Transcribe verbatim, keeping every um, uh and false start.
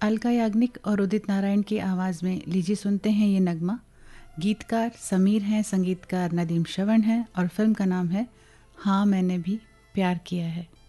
अलका याग्निक और उदित नारायण की आवाज़ में लीजिए सुनते हैं ये नगमा। गीतकार समीर हैं, संगीतकार नदीम श्रवण हैं और फिल्म का नाम है हाँ मैंने भी प्यार किया है।